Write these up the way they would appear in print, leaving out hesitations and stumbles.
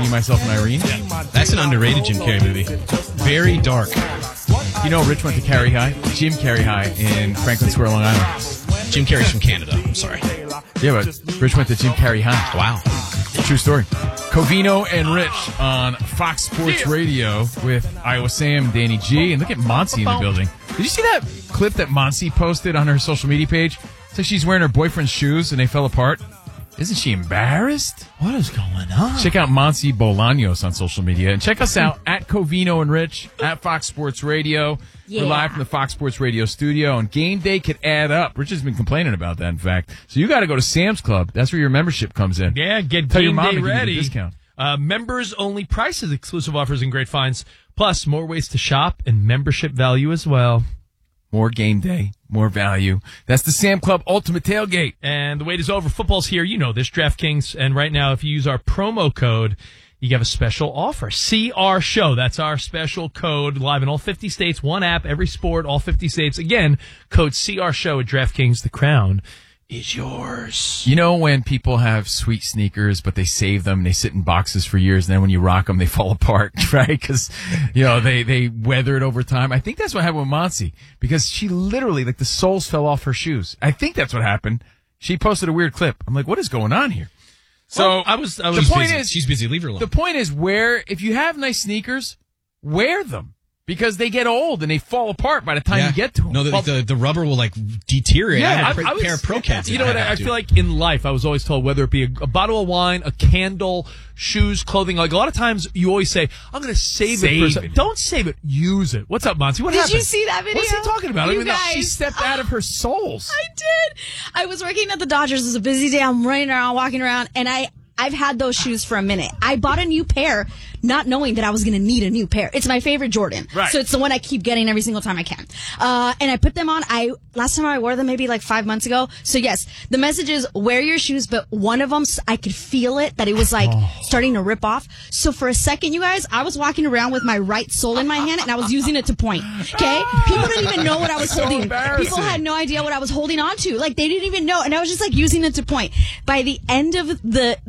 Me, Myself, and Irene. Yeah. That's an underrated Jim Carrey movie. Very dark. You know, Rich went to Carey High, Jim Carrey High in Franklin Square, Long Island. Jim Carrey's from Canada. I'm sorry. Yeah, but Rich went to Jim Carrey High. Wow. True story. Covino and Rich on Fox Sports Radio with Iowa Sam, Danny G, and look at Monsi in the building. Did you see that clip that Monsi posted on her social media page? It's like she's wearing her boyfriend's shoes and they fell apart. Isn't she embarrassed? What is going on? Check out Monsi Bolaños on social media. And check us out at Covino and Rich, at Fox Sports Radio. Yeah. We're live from the Fox Sports Radio studio. And game day could add up. Rich has been complaining about that, in fact. So you got to go to Sam's Club. That's where your membership comes in. Yeah, get Tell your game mom day to give you ready. a discount. Members only prices, exclusive offers, and great finds. Plus, more ways to shop and membership value as well. More game day, more value. That's the Sam Club Ultimate Tailgate. And the wait is over. Football's here. You know this, DraftKings. And right now, if you use our promo code, you get a special offer. CR Show. That's our special code. Live in all 50 states. One app, every sport, all 50 states. Again, code CR Show at DraftKings. The crown is yours. You know when people have sweet sneakers, but they save them, they sit in boxes for years, and then when you rock them, they fall apart, right? Because, you know, they weathered over time. I think that's what happened with Monsi, because she literally, like, the soles fell off her shoes. I think that's what happened. She posted a weird clip. I'm like, what is going on here? So Well, I was the point busy. is, She's busy. Leave her alone. the point is, if you have nice sneakers, wear them. Because they get old and they fall apart by the time you get to them. No, the rubber will like deteriorate. Yeah, I had a I was- pair of Pro Cats. You know what? I feel like in life, I was always told, whether it be a bottle of wine, a candle, shoes, clothing, like a lot of times you always say, I'm going to save it for a second. Don't save it. Use it. What's up, Monty? What happened? Did you see that video? What's he talking about? You guys. She stepped out of her soles. I did. I was working at the Dodgers. It was a busy day. I'm running around, walking around, and I've had those shoes for a minute. I bought a new pair, not knowing that I was going to need a new pair. It's my favorite Jordan. Right. So it's the one I keep getting every single time I can. And I put them on. Last time I wore them maybe like 5 months ago. So yes, the message is wear your shoes, but one of them, I could feel it, that it was like starting to rip off. So for a second, you guys, I was walking around with my right sole in my hand and I was using it to point. Okay? People didn't even know what I was So holding. embarrassing. People had no idea what I was holding on to. Like they didn't even know. And I was just like using it to point. By the end of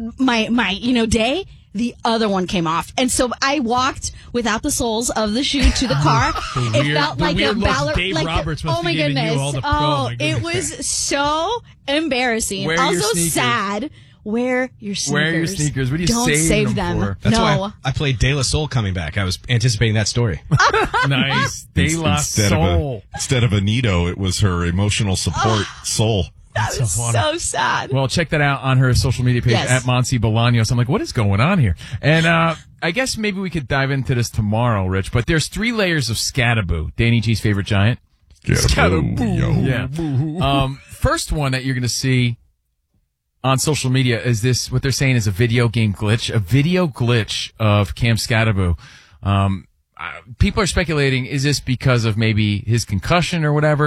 my day, the other one came off. And so I walked without the soles of the shoe to the car. It felt like a ballad. Dave Roberts must oh my be giving goodness. you all the Oh, my it goodness. was so embarrassing. Wear your Also sneakers. sad. Wear your sneakers. Wear your sneakers. What are you Don't saving save them them. for? That's no. why I played De La Soul coming back. I was anticipating that story. Nice. De La Soul. Instead of a Nito, it was her emotional support soul. That was so sad. Well, check that out on her social media page Yes. at Monsi Bolaños. I'm like, what is going on here? And I guess maybe we could dive into this tomorrow, Rich. But there's 3 layers of Scattaboo, Danny G's favorite giant. Scattaboo, yo. Yeah. First one that you're going to see on social media is this, what they're saying is a video game glitch, a video glitch of Cam Scattaboo. People are speculating, is this because of maybe his concussion or whatever?